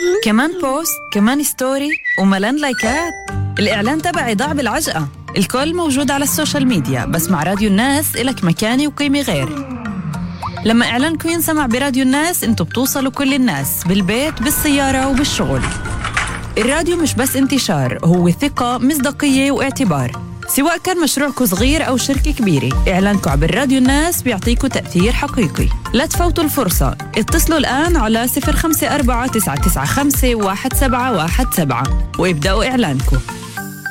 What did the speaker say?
كمان بوست، كمان ستوري، وملان لايكات. الإعلان تبعي ضاع بالعجقة. الكل موجود على السوشيال ميديا، بس مع راديو الناس إلك مكانة وقيمة غير. لما إعلانكم ينسمع براديو الناس انتوا بتوصلوا كل الناس، بالبيت، بالسيارة وبالشغل. الراديو مش بس انتشار، هو ثقة، مصداقية واعتبار. سواء كان مشروعكم صغير أو شركة كبيرة، إعلانكم عبر راديو الناس بيعطيكم تأثير حقيقي. لا تفوتوا الفرصة، اتصلوا الآن على 054-995-1717 وابدأوا إعلانكم.